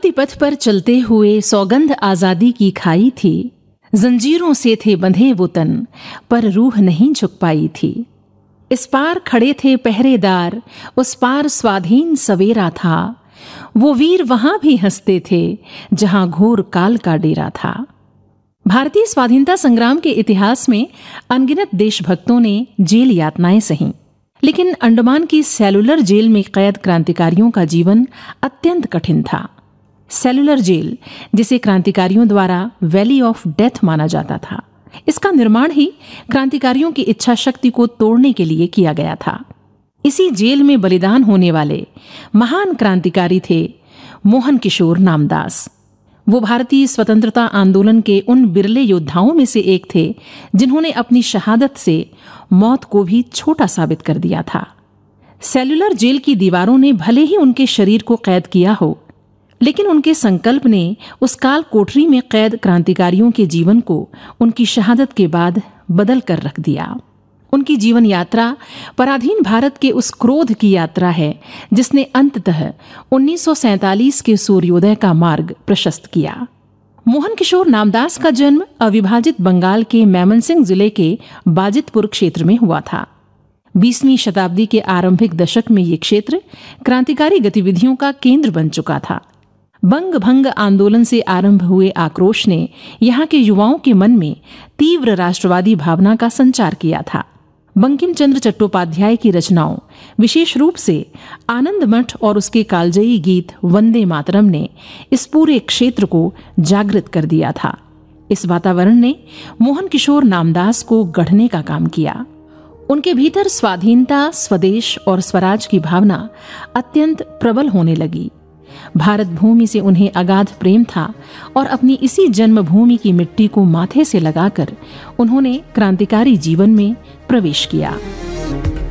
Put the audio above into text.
प्रगति पथ पर चलते हुए सौगंध आजादी की खाई थी। जंजीरों से थे बंधे वो तन, पर रूह नहीं झुक पाई थी। इस पार खड़े थे पहरेदार, उस पार स्वाधीन सवेरा था। वो वीर वहां भी हंसते थे जहां घोर काल का डेरा था। भारतीय स्वाधीनता संग्राम के इतिहास में अनगिनत देशभक्तों ने जेल यातनाएं सहीं, लेकिन अंडमान की सेलुलर जेल में कैद क्रांतिकारियों का जीवन अत्यंत कठिन था। सेलुलर जेल, जिसे क्रांतिकारियों द्वारा वैली ऑफ डेथ माना जाता था, इसका निर्माण ही क्रांतिकारियों की इच्छा शक्ति को तोड़ने के लिए किया गया था। इसी जेल में बलिदान होने वाले महान क्रांतिकारी थे मोहन किशोर नामदास। वो भारतीय स्वतंत्रता आंदोलन के उन बिरले योद्धाओं में से एक थे जिन्होंने अपनी शहादत से मौत को भी छोटा साबित कर दिया था। सेलुलर जेल की दीवारों ने भले ही उनके शरीर को कैद किया हो, लेकिन उनके संकल्प ने उस काल कोठरी में कैद क्रांतिकारियों के जीवन को उनकी शहादत के बाद बदल कर रख दिया। उनकी जीवन यात्रा पराधीन भारत के उस क्रोध की यात्रा है जिसने अंततः 1947 के सूर्योदय का मार्ग प्रशस्त किया। मोहन किशोर नामदास का जन्म अविभाजित बंगाल के मैमनसिंह जिले के बाजितपुर क्षेत्र में हुआ था। 20वीं शताब्दी के आरंभिक दशक में ये क्षेत्र क्रांतिकारी गतिविधियों का केंद्र बन चुका था। बंग भंग आंदोलन से आरंभ हुए आक्रोश ने यहाँ के युवाओं के मन में तीव्र राष्ट्रवादी भावना का संचार किया था। बंकिम चंद्र चट्टोपाध्याय की रचनाओं, विशेष रूप से आनंद मठ और उसके कालजयी गीत वंदे मातरम ने इस पूरे क्षेत्र को जागृत कर दिया था। इस वातावरण ने मोहन किशोर नामदास को गढ़ने का काम किया। उनके भीतर स्वाधीनता, स्वदेश और स्वराज की भावना अत्यंत प्रबल होने लगी। भारत भूमि से उन्हें अगाध प्रेम था और अपनी इसी जन्मभूमि की मिट्टी को माथे से लगाकर उन्होंने क्रांतिकारी जीवन में प्रवेश किया।